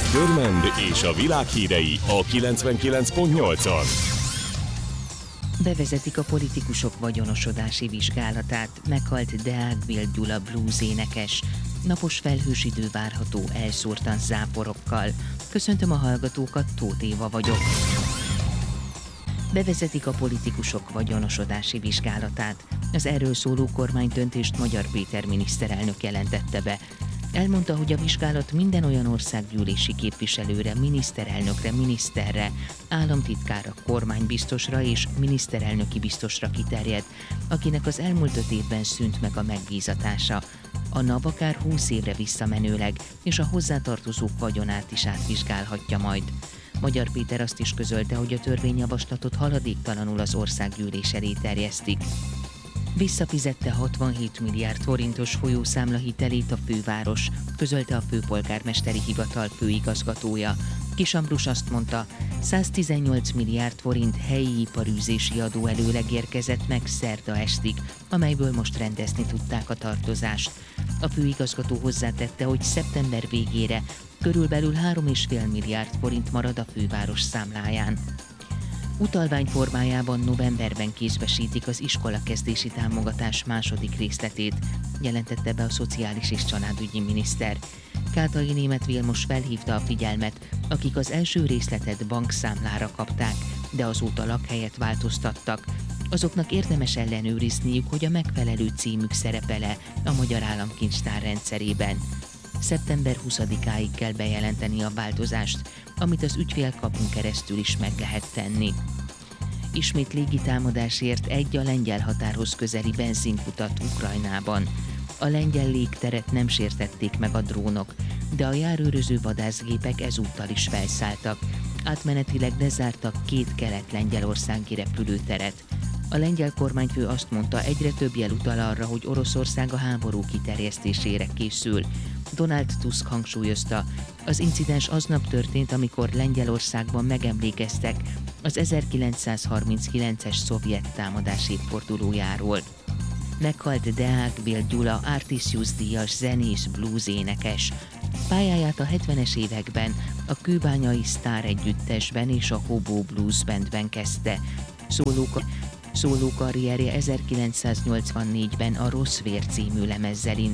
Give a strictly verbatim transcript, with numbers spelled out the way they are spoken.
Körmend és a világ hírei a kilencvenkilenc pont nyolcon. Bevezetik a politikusok vagyonosodási vizsgálatát, meghalt Deák Bél Gyula blues énekes. Napos felhős idő várható elszórtan záporokkal. Köszöntöm a hallgatókat, Tóth Éva vagyok. Bevezetik a politikusok vagyonosodási vizsgálatát. Az erről szóló kormánydöntést Magyar Péter miniszterelnök jelentette be. Elmondta, hogy a vizsgálat minden olyan országgyűlési képviselőre, miniszterelnökre, miniszterre, államtitkára, kormánybiztosra és miniszterelnöki biztosra kiterjed, akinek az elmúlt öt évben szűnt meg a megbízatása. A NAV akár húsz évre visszamenőleg, és a hozzátartozók vagyonát is átvizsgálhatja majd. Magyar Péter azt is közölte, hogy a törvényjavaslatot haladéktalanul az országgyűlés elé terjesztik. Visszafizette hatvanhét milliárd forintos folyószámlahitelét a főváros, közölte a főpolgármesteri hivatal főigazgatója. Kis Ambrus azt mondta, száztizennyolc milliárd forint helyi iparűzési adó előleg érkezett meg szerda estig, amelyből most rendezni tudták a tartozást. A főigazgató hozzátette, hogy szeptember végére körülbelül három egész öt milliárd forint marad a főváros számláján. Utalvány formájában novemberben kézbesítik az iskolakezdési támogatás második részletét, jelentette be a szociális és családügyi miniszter. Kátai Németh Vilmos felhívta a figyelmet, akik az első részletet bankszámlára kapták, de azóta lakhelyet változtattak. Azoknak érdemes ellenőrizniük, hogy a megfelelő címük szerepel-e a Magyar Államkincstár rendszerében. szeptember huszadikáig kell bejelenteni a változást, amit az ügyfélkapun keresztül is meg lehet tenni. Ismét légitámadásért egy a lengyel határhoz közeli benzinkutat Ukrajnában. A lengyel légteret nem sértették meg a drónok, de a járőröző vadászgépek ezúttal is felszálltak. Átmenetileg lezártak két kelet-lengyelországi repülőteret. A lengyel kormányfő azt mondta, egyre több jel utal arra, hogy Oroszország a háború kiterjesztésére készül. Donald Tusk hangsúlyozta, az incidens aznap történt, amikor Lengyelországban megemlékeztek az ezerkilencszázharminckilences szovjet támadás évfordulójáról. Meghalt Deák Bél Gyula Artisius-díjas zenész blues énekes. Pályáját a hetvenes években a kőbányai Sztár együttesben és a Hobo Blues Bandben kezdte. Szóló, szóló karrierje ezerkilencszáznyolcvannégyben a Rossz vér című lemezzel indult.